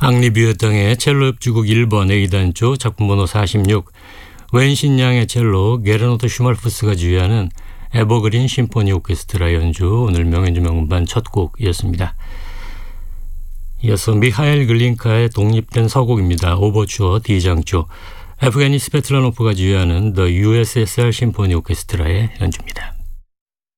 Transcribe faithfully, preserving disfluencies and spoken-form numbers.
앙리 뷰어땅의 첼로 협주곡 일 번 A단조 작품번호 사십육, 웬신양의 첼로 게르노트 슈말프스가 지휘하는 에버그린 심포니 오케스트라 연주, 오늘 명연주 명음반 첫 곡이었습니다. 이어서 미하엘 글린카의 독립된 서곡입니다. 오버추어 D장조, 에프게니 스베틀라노프가 지휘하는 The 유에스에스알 심포니 오케스트라의 연주입니다.